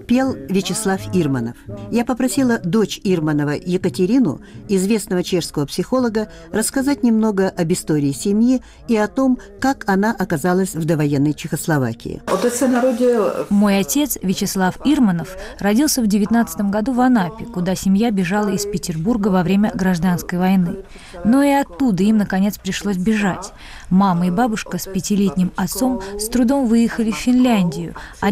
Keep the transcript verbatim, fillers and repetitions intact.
пел Вячеслав Ирманов. Я попросила дочь Ирманова Екатерину, известного чешского психолога, рассказать немного об истории семьи и о том, как она оказалась в довоенной Чехословакии. Мой отец, Вячеслав Ирманов, родился в девятнадцатом году в Анапе, куда семья бежала из Петербурга во время гражданской войны. Но и оттуда им, наконец, пришлось бежать. Мама и бабушка с пятилетним отцом с трудом выехали в Финляндию, а